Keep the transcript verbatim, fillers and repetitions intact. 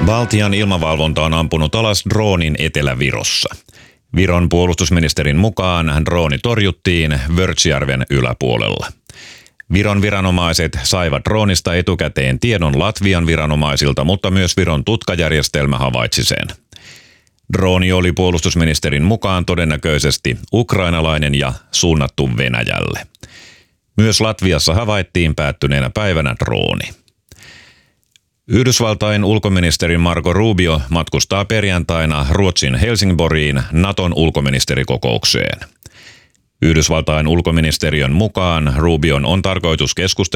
Baltian ilmavalvonta on ampunut alas droonin Etelä-Virossa. Viron puolustusministerin mukaan drooni torjuttiin Vörtsjärven yläpuolella. Viron viranomaiset saivat droonista etukäteen tiedon Latvian viranomaisilta, mutta myös Viron tutkajärjestelmä havaitsi sen. Drooni oli puolustusministerin mukaan todennäköisesti ukrainalainen ja suunnattu Venäjälle. Myös Latviassa havaittiin päättyneenä päivänä drooni. Yhdysvaltain ulkoministeri Marco Rubio matkustaa perjantaina Ruotsin Helsingborgiin Naton ulkoministerikokoukseen. Yhdysvaltain ulkoministeriön mukaan Rubion on tarkoitus keskustella